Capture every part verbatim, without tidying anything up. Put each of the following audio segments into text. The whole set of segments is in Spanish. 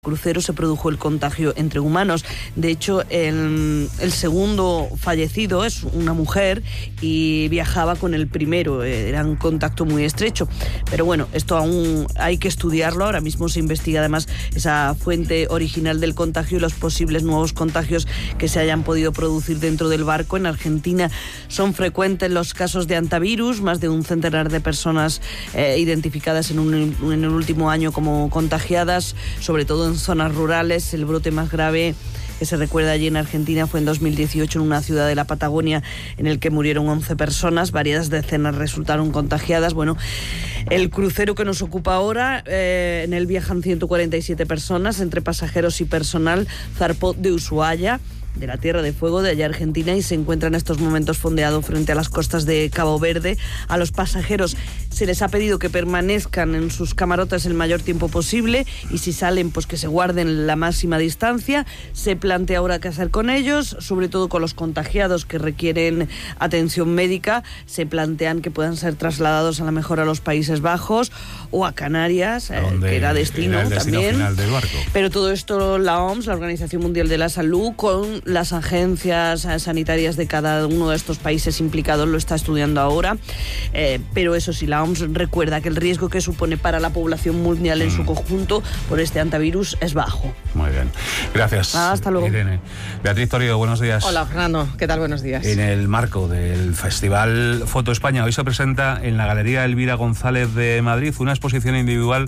crucero se produjo el contagio entre humanos. De hecho, el, el segundo fallecido es una mujer y viajaba con el primero, era un contacto muy estrecho. Pero bueno, esto aún hay que estudiarlo. Ahora mismo se investiga además esa fuente original del contagio y los posibles nuevos contagios que se hayan podido producir dentro del barco. En Argentina son frecuentes los casos de hantavirus, más de un centenar de personas eh, identificadas en, un, en el último año como contagiadas, sobre todo en en zonas rurales. El brote más grave que se recuerda allí en Argentina fue en dos mil dieciocho en una ciudad de la Patagonia en el que murieron once personas, varias decenas resultaron contagiadas. Bueno, el crucero que nos ocupa ahora, eh, en él viajan ciento cuarenta y siete personas, entre pasajeros y personal, zarpó de Ushuaia, de la Tierra de Fuego, de allá Argentina, y se encuentra en estos momentos fondeado frente a las costas de Cabo Verde. A los pasajeros se les ha pedido que permanezcan en sus camarotes el mayor tiempo posible y si salen, pues que se guarden la máxima distancia. Se plantea ahora qué hacer con ellos, sobre todo con los contagiados que requieren atención médica. Se plantean que puedan ser trasladados a lo mejor a los Países Bajos o a Canarias, eh, que era destino, era el destino también. Final del barco. Pero todo esto la O M S, la Organización Mundial de la Salud, con las agencias sanitarias de cada uno de estos países implicados, lo está estudiando ahora. Eh, pero eso sí, la O M S recuerda que el riesgo que supone para la población mundial en mm. su conjunto por este hantavirus es bajo. Muy bien. Gracias. Ah, hasta luego. Irene. Beatriz Torío, buenos días. Hola, Fernando. ¿Qué tal? Buenos días. En el marco del Festival Foto España, hoy se presenta en la Galería Elvira González de Madrid una exposición individual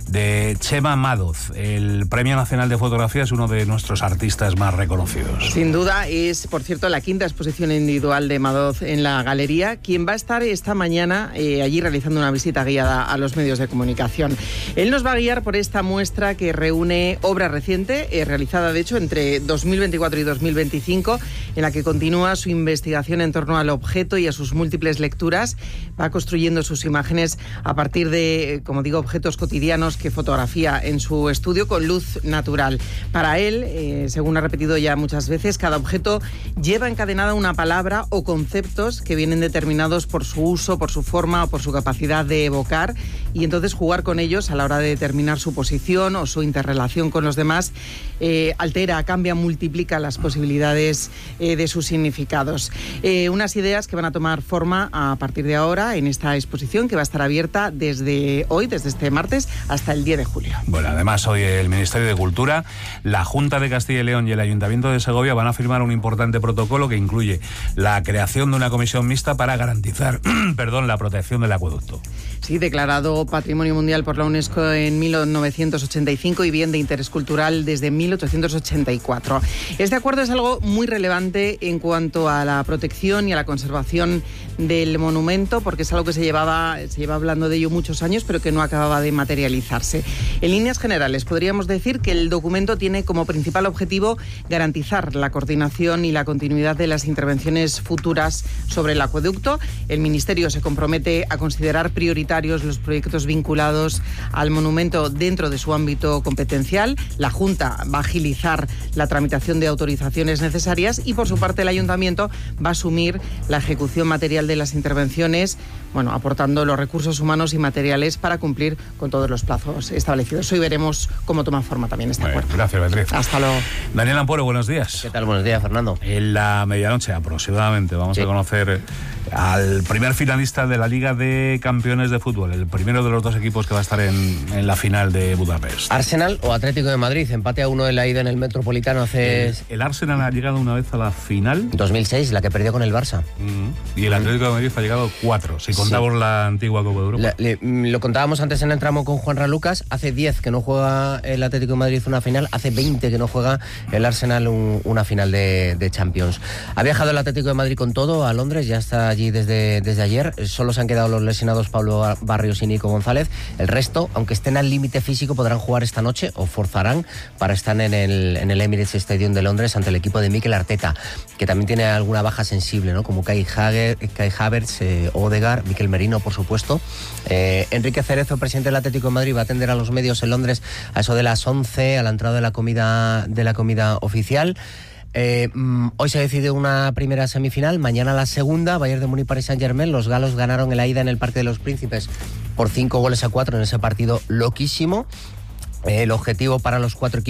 de Chema Madoz. El Premio Nacional de Fotografía es uno de nuestros artistas más reconocidos. Sin duda, es, por cierto, la quinta exposición individual de Madoz en la galería, quien va a estar esta mañana eh, allí realizando una visita guiada a los medios de comunicación. Él nos va a guiar por esta muestra que reúne obra reciente, eh, realizada de hecho entre dos mil veinticuatro y dos mil veinticinco, en la que continúa su investigación en torno al objeto y a sus múltiples lecturas. Va construyendo sus imágenes a partir de, como digo, objetos cotidianos que fotografía en su estudio con luz natural. Para él, eh, según ha repetido ya muchas veces, cada objeto lleva encadenada una palabra o conceptos que vienen determinados por su uso, por su forma o por su capacidad de evocar, y entonces jugar con ellos a la hora de determinar su posición o su interrelación con los demás eh, altera, cambia, multiplica las posibilidades eh, de sus significados. Eh, unas ideas que van a tomar forma a partir de ahora en esta exposición que va a estar abierta desde hoy, desde este martes, hasta el diez de julio. Bueno, además hoy el Ministerio de Cultura, la Junta de Castilla y León y el Ayuntamiento de Segovia van a firmar un importante protocolo que incluye la creación de una comisión mixta para garantizar perdón, la protección del acueducto. Sí, declarado Patrimonio Mundial por la UNESCO en mil novecientos ochenta y cinco y bien de interés cultural desde mil ochocientos ochenta y cuatro. Este acuerdo es algo muy relevante en cuanto a la protección y a la conservación del monumento, porque es algo que se llevaba, se lleva hablando de ello muchos años, pero que no acababa de materializarse. En líneas generales, podríamos decir que el documento tiene como principal objetivo garantizar la coordinación y la continuidad de las intervenciones futuras sobre el acueducto. El Ministerio se compromete a considerar prioritarios los proyectos vinculados al monumento dentro de su ámbito competencial. La Junta va a agilizar la tramitación de autorizaciones necesarias y, por su parte, el Ayuntamiento va a asumir la ejecución material de las intervenciones, bueno, aportando los recursos humanos y materiales para cumplir con todos los plazos establecidos. Hoy veremos cómo toma forma también este Bueno, acuerdo. gracias, Beatriz. Hasta luego. Daniel Ampuero, buenos días. ¿Qué tal? Buenos días, Fernando. En la medianoche aproximadamente vamos Sí. a conocer al primer finalista de la Liga de Campeones de Fútbol, el primero de los dos equipos que va a estar en, en la final de Budapest. Arsenal o Atlético de Madrid, empate a uno en la ida en el Metropolitano hace... El, el Arsenal ha llegado una vez a la final. dos mil seis, la que perdió con el Barça. Mm, y el Atlético de Madrid ha llegado cuatro, si contamos Sí. la antigua Copa de Europa. La- le- lo contábamos antes en el tramo con Juanra Lucas, hace diez que no juega el Atlético de Madrid una final, hace veinte que no juega el Arsenal un- una final de, de Champions. Ha viajado el Atlético de Madrid con todo a Londres, ya está allí desde, desde ayer, solo se han quedado los lesionados Pablo Barrios y Nico González. El resto, aunque estén al límite físico, podrán jugar esta noche o forzarán para estar en el, en el Emirates Stadium de Londres ante el equipo de Mikel Arteta, que también tiene alguna baja sensible, ¿no? Como Kai, Hager, Kai Havertz, eh, Odegaard, Mikel Merino, por supuesto. Eh, Enrique Cerezo, presidente del Atlético de Madrid, va a atender a los medios en Londres a eso de las once, a la entrada de la comida, de la comida oficial. Eh, hoy se decide una primera semifinal, mañana la segunda, Bayern de Múnich, Paris Saint-Germain. Los galos ganaron en la ida en el Parque de los Príncipes por cinco goles a cuatro en ese partido loquísimo. Eh, el objetivo para los cuatro equipos